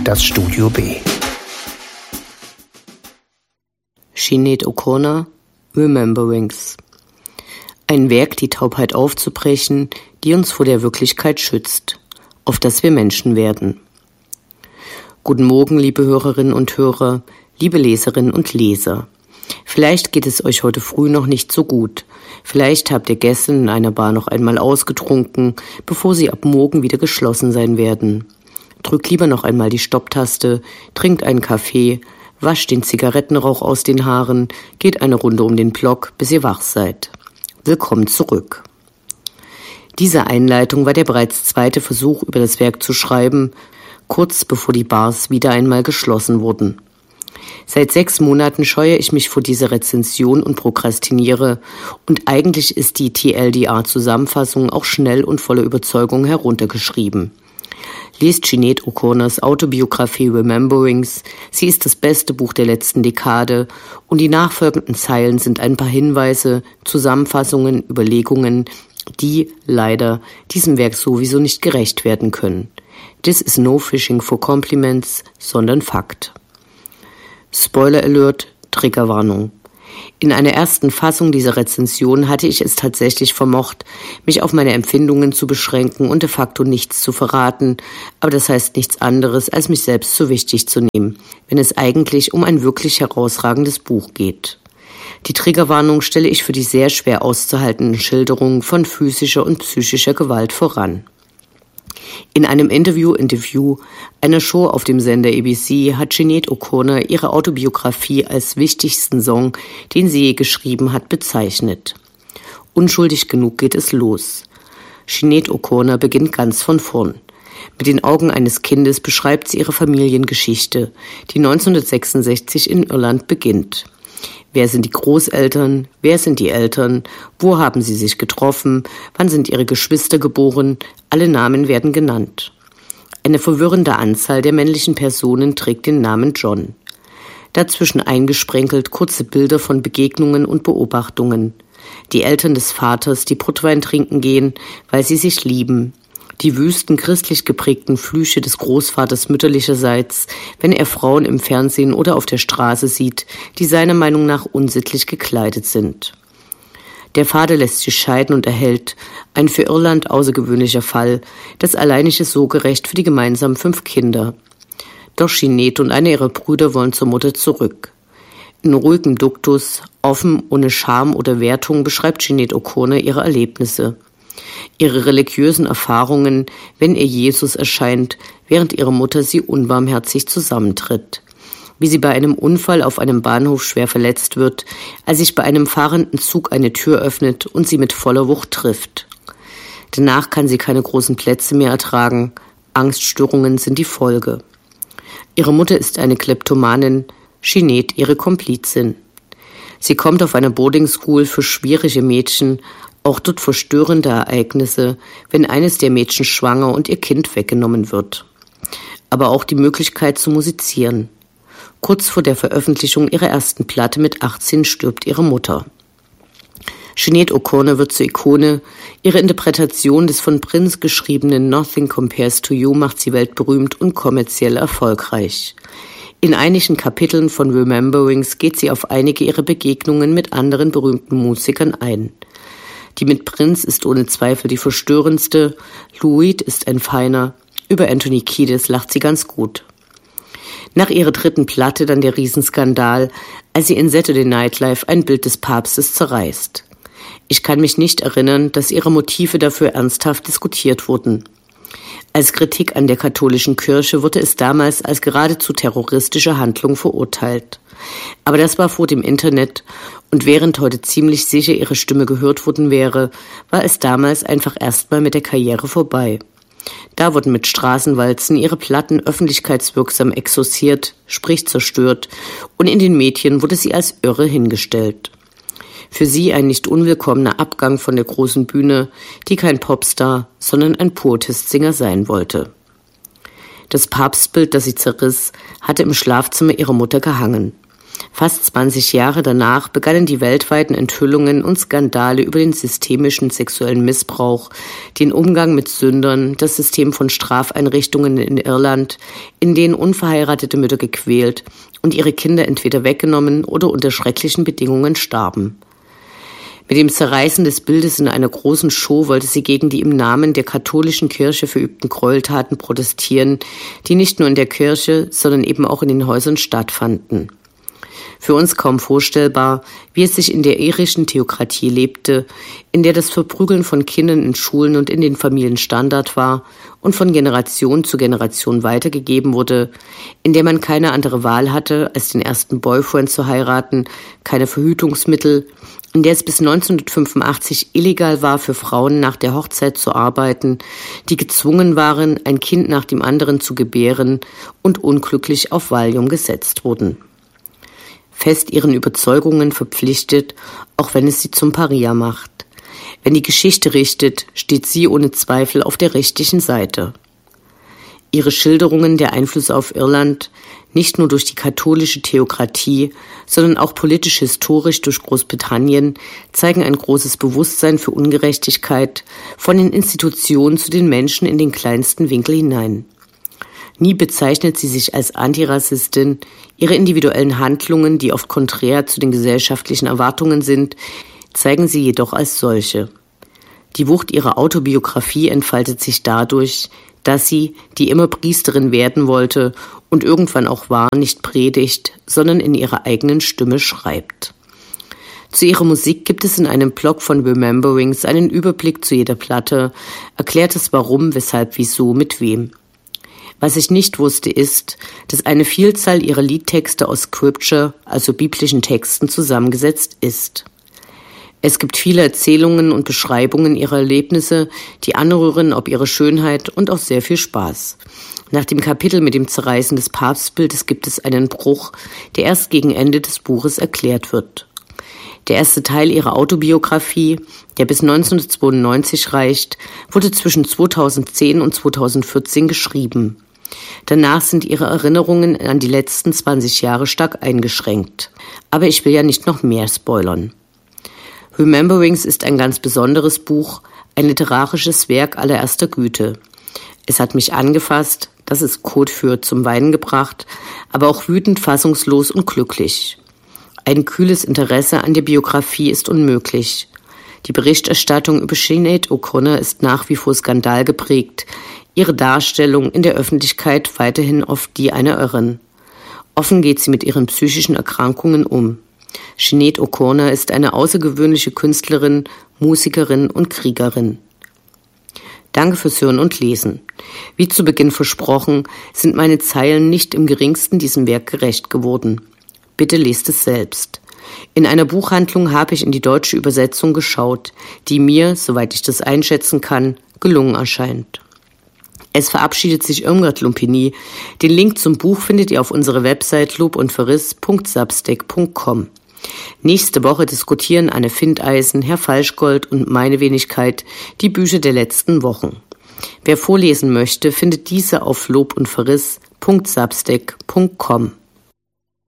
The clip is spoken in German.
das Studio B. Sinéad O'Connor, Rememberings. Ein Werk, die Taubheit aufzubrechen, die uns vor der Wirklichkeit schützt, auf dass wir Menschen werden. Guten Morgen, liebe Hörerinnen und Hörer, liebe Leserinnen und Leser. Vielleicht geht es euch heute früh noch nicht so gut. Vielleicht habt ihr gestern in einer Bar noch einmal ausgetrunken, bevor sie ab morgen wieder geschlossen sein werden. Drückt lieber noch einmal die Stopptaste, trinkt einen Kaffee, wascht den Zigarettenrauch aus den Haaren, geht eine Runde um den Block, bis ihr wach seid. Willkommen zurück. Diese Einleitung war der bereits zweite Versuch, über das Werk zu schreiben, kurz bevor die Bars wieder einmal geschlossen wurden. Seit 6 Monaten scheue ich mich vor dieser Rezension und prokrastiniere, und eigentlich ist die TLDR-Zusammenfassung auch schnell und voller Überzeugung heruntergeschrieben. Lest Sinéad O'Connors Autobiografie Rememberings, sie ist das beste Buch der letzten Dekade, und die nachfolgenden Zeilen sind ein paar Hinweise, Zusammenfassungen, Überlegungen, die, leider, diesem Werk sowieso nicht gerecht werden können. This is no fishing for compliments, sondern Fakt. Spoiler Alert, Triggerwarnung. In einer ersten Fassung dieser Rezension hatte ich es tatsächlich vermocht, mich auf meine Empfindungen zu beschränken und de facto nichts zu verraten, aber das heißt nichts anderes, als mich selbst zu wichtig zu nehmen, wenn es eigentlich um ein wirklich herausragendes Buch geht. Die Triggerwarnung stelle ich für die sehr schwer auszuhaltenden Schilderungen von physischer und psychischer Gewalt voran. In einem Interview, einer Show auf dem Sender ABC, hat Sinéad O'Connor ihre Autobiografie als wichtigsten Song, den sie je geschrieben hat, bezeichnet. Unschuldig genug geht es los. Sinéad O'Connor beginnt ganz von vorn. Mit den Augen eines Kindes beschreibt sie ihre Familiengeschichte, die 1966 in Irland beginnt. Wer sind die Großeltern? Wer sind die Eltern? Wo haben sie sich getroffen? Wann sind ihre Geschwister geboren? Alle Namen werden genannt. Eine verwirrende Anzahl der männlichen Personen trägt den Namen John. Dazwischen eingesprenkelt kurze Bilder von Begegnungen und Beobachtungen. Die Eltern des Vaters, die Portwein trinken gehen, weil sie sich lieben. Die wüsten, christlich geprägten Flüche des Großvaters mütterlicherseits, wenn er Frauen im Fernsehen oder auf der Straße sieht, die seiner Meinung nach unsittlich gekleidet sind. Der Vater lässt sich scheiden und erhält, ein für Irland außergewöhnlicher Fall, das alleinige Sorgerecht für die gemeinsamen 5 Kinder. Doch Sinéad und einer ihrer Brüder wollen zur Mutter zurück. In ruhigem Duktus, offen, ohne Scham oder Wertung beschreibt Sinéad O'Connor ihre Erlebnisse. Ihre religiösen Erfahrungen, wenn ihr Jesus erscheint, während ihre Mutter sie unbarmherzig zusammentritt. Wie sie bei einem Unfall auf einem Bahnhof schwer verletzt wird, als sich bei einem fahrenden Zug eine Tür öffnet und sie mit voller Wucht trifft. Danach kann sie keine großen Plätze mehr ertragen. Angststörungen sind die Folge. Ihre Mutter ist eine Kleptomanin, Sinéad ihre Komplizin. Sie kommt auf eine Boarding School für schwierige Mädchen, auch dort verstörende Ereignisse, wenn eines der Mädchen schwanger und ihr Kind weggenommen wird. Aber auch die Möglichkeit zu musizieren. Kurz vor der Veröffentlichung ihrer ersten Platte mit 18 stirbt ihre Mutter. Sinéad O'Connor wird zur Ikone. Ihre Interpretation des von Prince geschriebenen Nothing Compares to You macht sie weltberühmt und kommerziell erfolgreich. In einigen Kapiteln von Rememberings geht sie auf einige ihrer Begegnungen mit anderen berühmten Musikern ein. Die mit Prince ist ohne Zweifel die verstörendste, Lou Reed ist ein feiner, über Anthony Kiedis lacht sie ganz gut. Nach ihrer 3. Platte dann der Riesenskandal, als sie in Saturday Night Live ein Bild des Papstes zerreißt. Ich kann mich nicht erinnern, dass ihre Motive dafür ernsthaft diskutiert wurden. Als Kritik an der katholischen Kirche wurde es damals als geradezu terroristische Handlung verurteilt. Aber das war vor dem Internet, und während heute ziemlich sicher ihre Stimme gehört worden wäre, war es damals einfach erstmal mit der Karriere vorbei. Da wurden mit Straßenwalzen ihre Platten öffentlichkeitswirksam exorziert, sprich zerstört, und in den Medien wurde sie als irre hingestellt. Für sie ein nicht unwillkommener Abgang von der großen Bühne, die kein Popstar, sondern ein Protestsinger sein wollte. Das Papstbild, das sie zerriss, hatte im Schlafzimmer ihrer Mutter gehangen. Fast 20 Jahre danach begannen die weltweiten Enthüllungen und Skandale über den systemischen sexuellen Missbrauch, den Umgang mit Sündern, das System von Strafeinrichtungen in Irland, in denen unverheiratete Mütter gequält und ihre Kinder entweder weggenommen oder unter schrecklichen Bedingungen starben. Mit dem Zerreißen des Bildes in einer großen Show wollte sie gegen die im Namen der katholischen Kirche verübten Gräueltaten protestieren, die nicht nur in der Kirche, sondern eben auch in den Häusern stattfanden. Für uns kaum vorstellbar, wie es sich in der irischen Theokratie lebte, in der das Verprügeln von Kindern in Schulen und in den Familien Standard war und von Generation zu Generation weitergegeben wurde, in der man keine andere Wahl hatte, als den ersten Boyfriend zu heiraten, keine Verhütungsmittel, in der es bis 1985 illegal war, für Frauen nach der Hochzeit zu arbeiten, die gezwungen waren, ein Kind nach dem anderen zu gebären und unglücklich auf Valium gesetzt wurden. Fest ihren Überzeugungen verpflichtet, auch wenn es sie zum Paria macht. Wenn die Geschichte richtet, steht sie ohne Zweifel auf der richtigen Seite. Ihre Schilderungen der Einflüsse auf Irland, nicht nur durch die katholische Theokratie, sondern auch politisch-historisch durch Großbritannien, zeigen ein großes Bewusstsein für Ungerechtigkeit von den Institutionen zu den Menschen in den kleinsten Winkel hinein. Nie bezeichnet sie sich als Antirassistin, ihre individuellen Handlungen, die oft konträr zu den gesellschaftlichen Erwartungen sind, zeigen sie jedoch als solche. Die Wucht ihrer Autobiografie entfaltet sich dadurch, dass sie, die immer Priesterin werden wollte und irgendwann auch war, nicht predigt, sondern in ihrer eigenen Stimme schreibt. Zu ihrer Musik gibt es in einem Blog von Rememberings einen Überblick zu jeder Platte, erklärt es warum, weshalb, wieso, mit wem. Was ich nicht wusste, ist, dass eine Vielzahl ihrer Liedtexte aus Scripture, also biblischen Texten, zusammengesetzt ist. Es gibt viele Erzählungen und Beschreibungen ihrer Erlebnisse, die anrühren ob ihre Schönheit und auch sehr viel Spaß. Nach dem Kapitel mit dem Zerreißen des Papstbildes gibt es einen Bruch, der erst gegen Ende des Buches erklärt wird. Der erste Teil ihrer Autobiografie, der bis 1992 reicht, wurde zwischen 2010 und 2014 geschrieben. Danach sind ihre Erinnerungen an die letzten 20 Jahre stark eingeschränkt. Aber ich will ja nicht noch mehr spoilern. Rememberings ist ein ganz besonderes Buch, ein literarisches Werk allererster Güte. Es hat mich angefasst, das ist Code für zum Weinen gebracht, aber auch wütend, fassungslos und glücklich. Ein kühles Interesse an der Biografie ist unmöglich. Die Berichterstattung über Sinead O'Connor ist nach wie vor skandalgeprägt, ihre Darstellung in der Öffentlichkeit weiterhin oft die einer Irren. Offen geht sie mit ihren psychischen Erkrankungen um. Sinead O'Connor ist eine außergewöhnliche Künstlerin, Musikerin und Kriegerin. Danke fürs Hören und Lesen. Wie zu Beginn versprochen, sind meine Zeilen nicht im geringsten diesem Werk gerecht geworden. Bitte lest es selbst. In einer Buchhandlung habe ich in die deutsche Übersetzung geschaut, die mir, soweit ich das einschätzen kann, gelungen erscheint. Es verabschiedet sich Irmgard Lumpini. Den Link zum Buch findet ihr auf unserer Website lobundverriss.substack.com. Nächste Woche diskutieren Anne Findeisen, Herr Falschgold und meine Wenigkeit die Bücher der letzten Wochen. Wer vorlesen möchte, findet diese auf lobundverriss.substack.com.